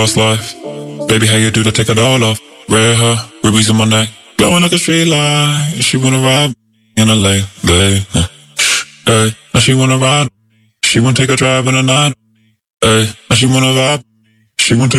Lost life. Baby, how you do to take it all off? Red hair, rubies in my neck, glowing like a street light. She wanna ride in a lay. Hey, now she wanna ride. She wanna take a drive in the night. Hey, now she wanna vibe. She wanna take